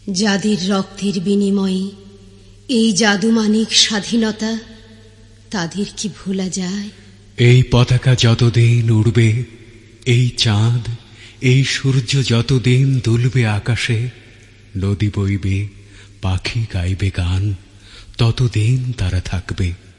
যাদের রক্তের বিনিময়ে এই জাদুমানিক স্বাধীনতা, তাদের কি ভোলা যায়? এই পতাকা যতদিন উড়বে, এই চাঁদ এই সূর্য যতদিন দুলবে আকাশে, নদী বইবে, পাখি গাইবে গান, ততদিন তারা থাকবে।